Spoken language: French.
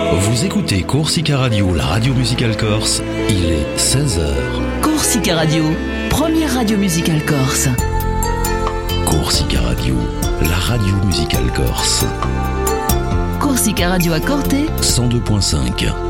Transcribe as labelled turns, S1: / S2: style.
S1: Vous écoutez Corsica Radio, la radio musicale corse. Il est 16h.
S2: Corsica Radio, première radio musicale corse.
S1: Corsica Radio, la radio musicale corse.
S2: Corsica Radio à Corté
S1: 102.5.